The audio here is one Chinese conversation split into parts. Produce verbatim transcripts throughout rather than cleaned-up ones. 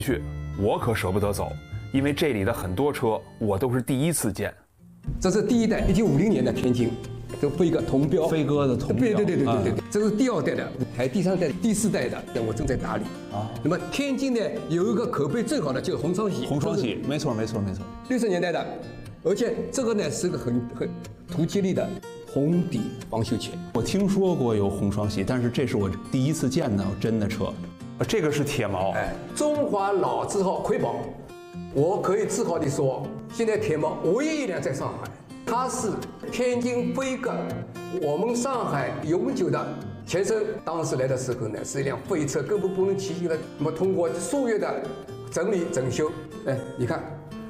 去，我可舍不得走，因为这里的很多车我都是第一次见。 这是第一代，一九五零年的天津，这飞鸽铜标， 飞鸽的铜标。 对对对对对对对，这是第二代的，还第三代、第四代的，我正在打理。啊，那么天津呢有一个口碑最好的就是红双喜， 红双喜，没错没错没错， 六十年代的，而且这个呢是个很很图吉利的红底防锈漆。 我听说过有红双喜，但是这是我第一次见到真的车。这个是铁毛， 哎，中华老字号魁宝，我可以自豪地说，现在铁毛唯一一辆在上海，它是天津飞鸽，我们上海永久的前身。当时来的时候呢，是一辆废车，根本不能骑行的。那么通过数月的整理整修，哎，你看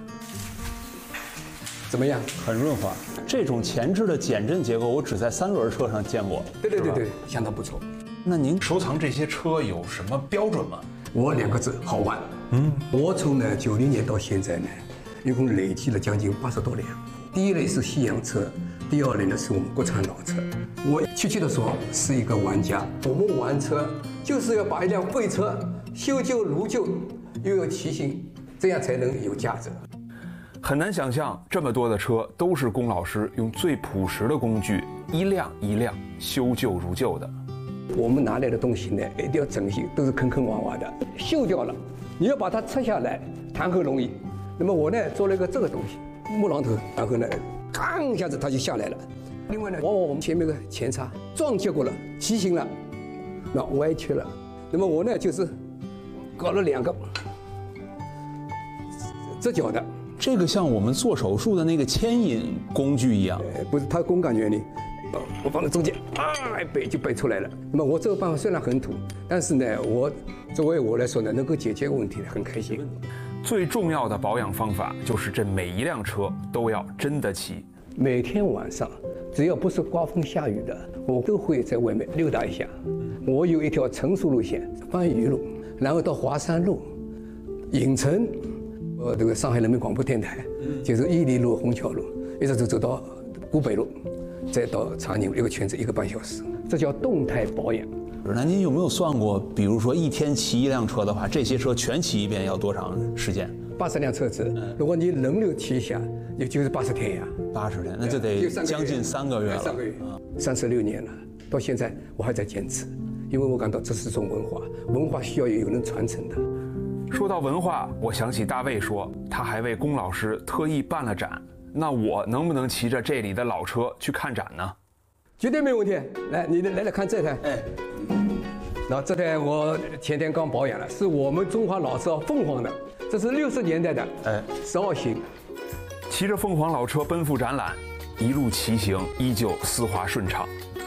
怎么样？ 很润滑。这种前置的减震结构，我只在三轮车上见过。 对对对对，相当不错。 那您收藏这些车有什么标准吗？ 我两个字，好玩。嗯，我从呢九零年到现在呢，一共累计了将近八十多辆。第一类是西洋车，第二类呢是我们国产老车。我确切的说是一个玩家。我们玩车就是要把一辆废车修旧如旧，又有骑行，这样才能有价值。 很难想象这么多的车都是龚老师用最朴实的工具，一辆一辆修旧如旧的。 我们拿来的东西呢，一定要整齐，都是坑坑洼洼的，锈掉了，你要把它拆下来，谈何容易？那么我呢，做了一个这个东西，木榔头，然后呢，吭一下子它就下来了。另外呢，往往我们前面的前叉撞击过了，畸形了，那歪曲了。那么我呢，就是搞了两个折角的。 这个像我们做手术的那个牵引工具一样， 不是它公感原理。我放在中间，啊，背就背出来了。那么我这个办法虽然很土，但是呢，我作为我来说呢，能够解决问题的，很开心。 最重要的保养方法就是这每一辆车都要真的骑。 每天晚上，只要不是刮风下雨的，我都会在外面溜达一下。我有一条成熟路线，番禺路，然后到华山路、影城，呃，这个上海人民广播电台，就是伊犁路、虹桥路，一直走走到古北路。再到长宁一个圈子一个半小时，这叫动态保养。 那您有没有算过，比如说一天骑一辆车的话，这些车全骑一遍要多长时间？ 八十辆车子，如果你轮流骑一下，也就是八十天呀。 八十天，那就得将近三个月了。 三个月，三十六年了，到现在我还在坚持，因为我感到这是种文化，文化需要有人传承的。 说到文化，我想起大卫说，他还为龚老师特意办了展。那我能不能骑着这里的老车去看展呢？ 绝对没问题。来，你来来看这台。哎，然后这台我前天刚保养了，是我们中华老车凤凰的，这是六十年代的，哎，十二型。 骑着凤凰老车奔赴展览，一路骑行依旧丝滑顺畅。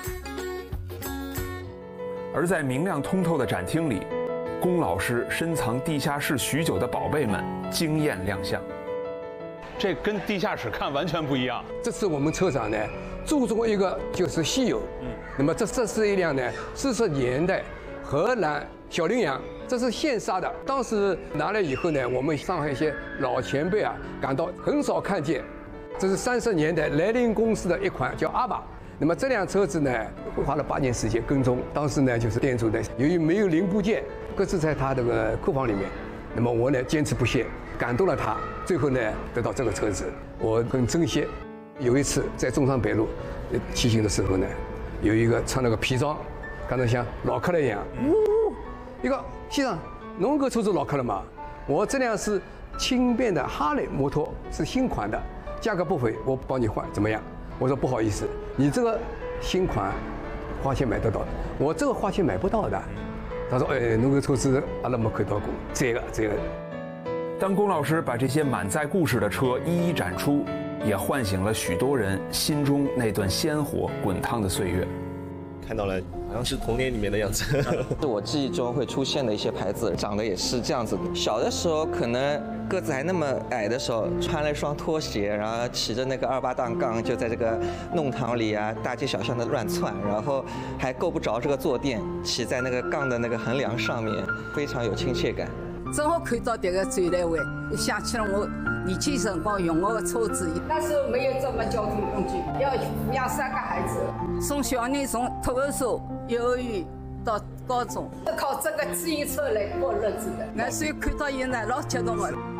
而在明亮通透的展厅里，龚老师深藏地下室许久的宝贝们惊艳亮相。这跟地下室看完全不一样。 这次我们车厂呢，注重一个就是稀有。嗯，那么这这是一辆呢四十年代荷兰小羚羊，这是现杀的。当时拿来以后呢，我们上海一些老前辈啊，感到很少看见。这是三十年代莱茵公司的一款叫阿巴。那么这辆车子呢，花了八年时间跟踪。当时呢，就是店主呢，由于没有零部件，搁置在他这个库房里面。那么我呢，坚持不懈，感动了他，最后呢，得到这个车子，我很珍惜。有一次在中山北路骑行的时候呢，有一个穿了个皮装，看着像老客了一样，呜，一个先生，侬个车子老客了嘛？我这辆是轻便的哈雷摩托，是新款的，价格不菲，我帮你换，怎么样？我说不好意思，你这个新款花钱买得到的，我这个花钱买不到的。他说：“哎，侬个车子阿拉没看到过，这个这个。” 当龚老师把这些满载故事的车一一展出，也唤醒了许多人心中那段鲜活滚烫的岁月。 看到了，好像是童年里面的样子。 是我记忆中会出现的一些牌子，长得也是这样子。小的时候可能个子还那么矮的时候，穿了一双拖鞋，然后骑着那个二八档杠，就在这个弄堂里啊、大街小巷的乱窜，然后还够不着这个坐垫，骑在那个杠的那个横梁上面，非常有亲切感。 正好看到这个展览会，想起了我年轻辰光用我的车子。那时候没有这么交通工具，要抚养三个孩子，送小人从托儿所、幼儿园、 到高中，靠这个自行车来过日子的。俺所以看到伊呢，老激动的。